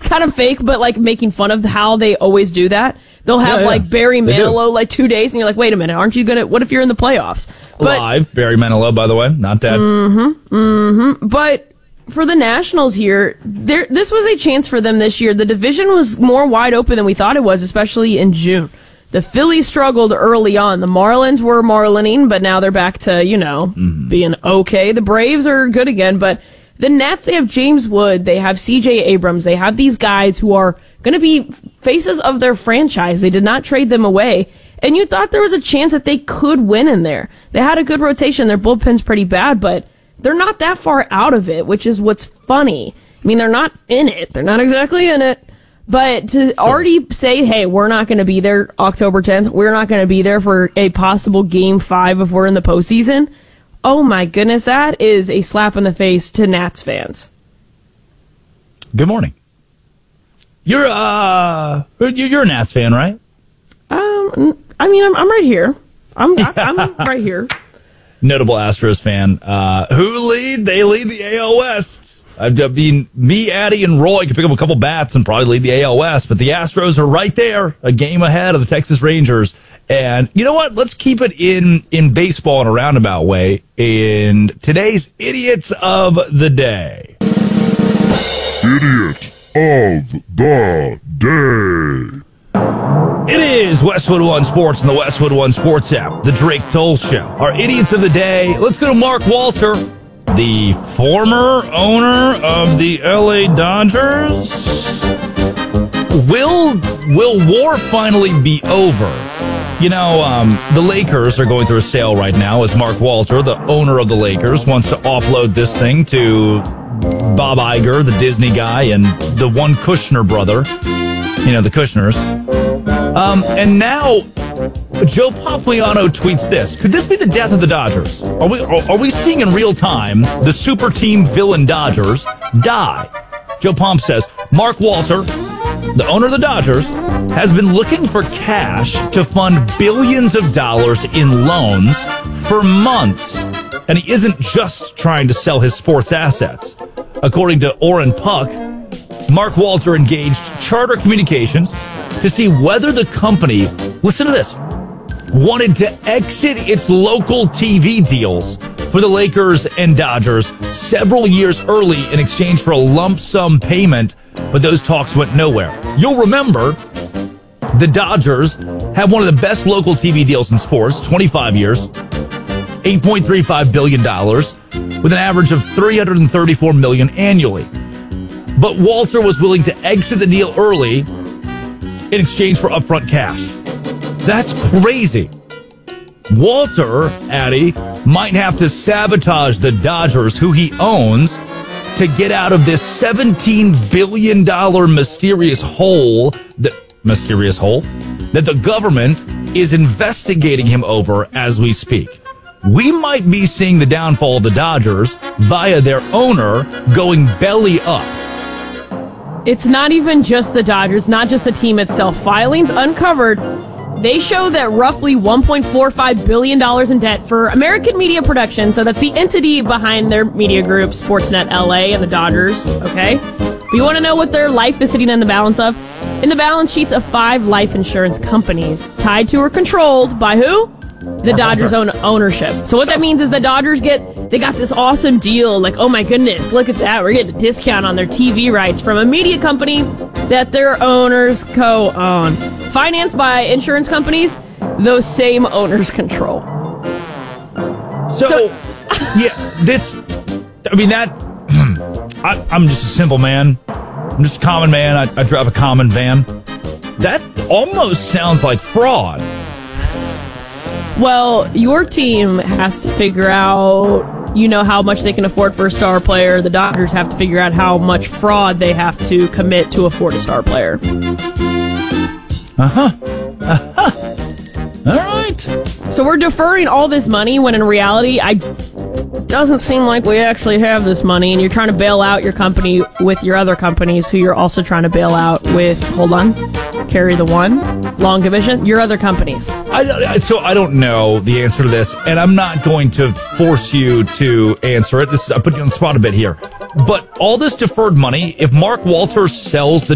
kind of fake, but like making fun of how they always do that. They'll have like Barry Manilow like 2 days, and you're like, wait a minute, aren't you gonna? What if you're in the playoffs? But, live, Barry Manilow, by the way, not dead. But for the Nationals here, this was a chance for them this year. The division was more wide open than we thought it was, especially in June. The Phillies struggled early on. The Marlins were marlining, but now they're back to, being okay. The Braves are good again, but the Nats, they have James Wood, they have C.J. Abrams, they have these guys who are going to be faces of their franchise. They did not trade them away, and you thought there was a chance that they could win in there. They had a good rotation. Their bullpen's pretty bad, but they're not that far out of it, which is what's funny. I mean, they're not in it. They're not exactly in it. But to already say, hey, we're not going to be there October 10th, we're not going to be there for a possible Game 5 if we're in the postseason, oh my goodness, that is a slap in the face to Nats fans. Good morning. You're a Nats fan, right? I'm right here. I'm right here. Notable Astros fan. They lead the AL West. I mean, me, Addy, and Roy could pick up a couple bats and probably lead the AL West, but the Astros are right there, a game ahead of the Texas Rangers. And you know what? Let's keep it in baseball in a roundabout way in today's Idiots of the Day. Idiot of the Day. It is Westwood One Sports and the Westwood One Sports app, the Drake Toll Show. Our Idiots of the Day. Let's go to Mark Walter, the former owner of the LA Dodgers. Will war finally be over? You know, the Lakers are going through a sale right now as Mark Walter, the owner of the Lakers, wants to offload this thing to Bob Iger, the Disney guy, and the one Kushner brother. You know, the Kushners. And now Joe Pompliano tweets this. Could this be the death of the Dodgers? Are we seeing in real time the super team villain Dodgers die? Joe Pomp says, Mark Walter, the owner of the Dodgers, has been looking for cash to fund billions of dollars in loans for months. And he isn't just trying to sell his sports assets. According to Oren Puck, Mark Walter engaged Charter Communications to see whether the company, listen to this, wanted to exit its local TV deals for the Lakers and Dodgers several years early in exchange for a lump sum payment, but those talks went nowhere. You'll remember the Dodgers have one of the best local TV deals in sports, 25 years, $8.35 billion, with an average of $334 million annually. But Walter was willing to exit the deal early in exchange for upfront cash. That's crazy. Walter, Addy, might have to sabotage the Dodgers, who he owns, to get out of this $17 billion mysterious hole that the government is investigating him over as we speak. We might be seeing the downfall of the Dodgers via their owner going belly up. It's not even just the Dodgers, not just the team itself. Filings uncovered, they show that roughly $1.45 billion in debt for American Media Production, so that's the entity behind their media group, Sportsnet LA and the Dodgers, okay? But you want to know what their life is sitting in the balance of? In the balance sheets of 5 life insurance companies tied to or controlled by who? The Dodgers' own ownership. So what that means is the Dodgers they got this awesome deal. Like, oh my goodness, look at that. We're getting a discount on their TV rights from a media company that their owners co-own. Financed by insurance companies, those same owners control. So yeah, I'm just a simple man. I'm just a common man. I drive a common van. That almost sounds like fraud. Well, your team has to figure out, how much they can afford for a star player. The Dodgers have to figure out how much fraud they have to commit to afford a star player. All right. So we're deferring all this money when in reality, it doesn't seem like we actually have this money, and you're trying to bail out your company with your other companies who you're also trying to bail out with, Carry the One, Long Division, your other companies. So I don't know the answer to this, and I'm not going to force you to answer it. I put you on the spot a bit here. But all this deferred money, if Mark Walter sells the